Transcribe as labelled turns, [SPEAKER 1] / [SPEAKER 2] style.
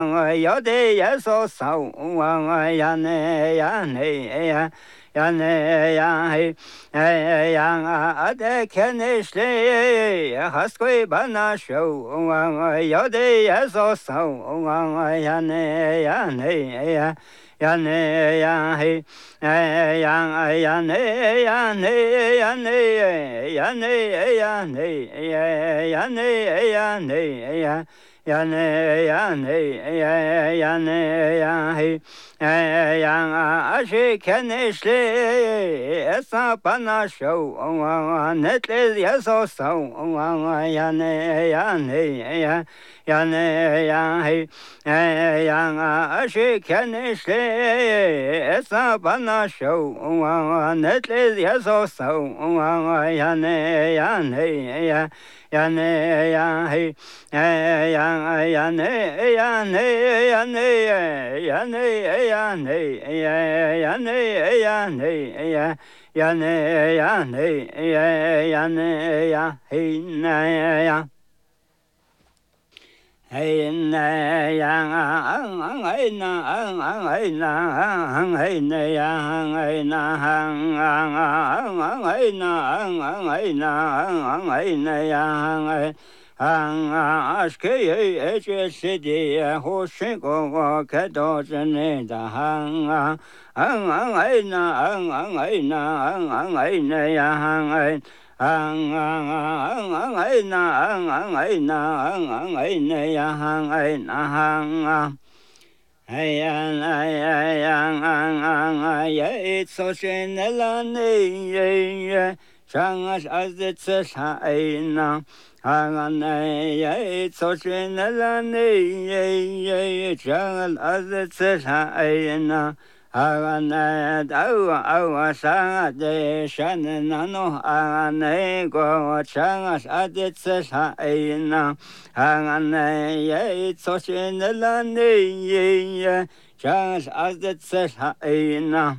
[SPEAKER 1] 여대 예서 사왕 야네 야네 야네 야해 양 아데 케네슬레 하스코이 바나쇼 여대 예서 사왕 야네 야네 야네 야해 양 야네 야네 야네 야네 야네 야네 야네 야네 야네 야네 야해 양 아시 케네슬레 에사 바나쇼 네틀 야소소 야네 야네 야네 야해 양 아시 케네슬레 에사 바나쇼 네틀 야소소 야네 야네 야네 야해 양 야네 야네 야네 야네 야네 야네 야네 야네 야네 야네 야헤나야 헤나 양 헤나 헤나 헤나 양 헤나 헤나 헤나 헤나 양 아스케 에제시디 호시고 카도즈네다 아이나 아이나 양 아이나 양 it's so shinelani Changas as it's a shina Hangane it's so shinelani Changas as it's a shina Hangane awa sangade shanano Hangane go changas as it's a shina Hangane it's so shinelani Changas as it's a shina